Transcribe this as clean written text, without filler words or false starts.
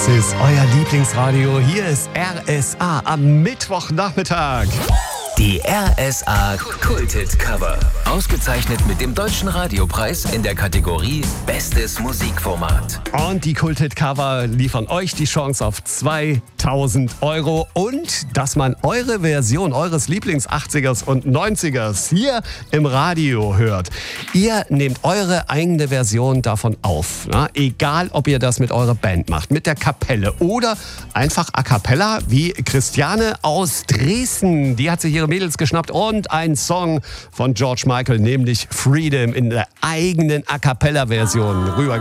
Das ist euer Lieblingsradio. Hier ist RSA am Mittwochnachmittag. Die RSA Kulthit Cover. Ausgezeichnet mit dem Deutschen Radiopreis in der Kategorie Bestes Musikformat. Und die Kulthit Cover liefern euch die Chance auf 2000 € und dass man eure Version eures Lieblings-80ers und 90ers hier im Radio hört. Ihr nehmt eure eigene Version davon auf. Na? Egal, ob ihr das mit eurer Band macht, mit der Kapelle oder einfach a cappella wie Christiane aus Dresden. Die hat sich ihre Mädels geschnappt und ein Song von George Michael, nämlich Freedom, in der eigenen A-Cappella-Version rüber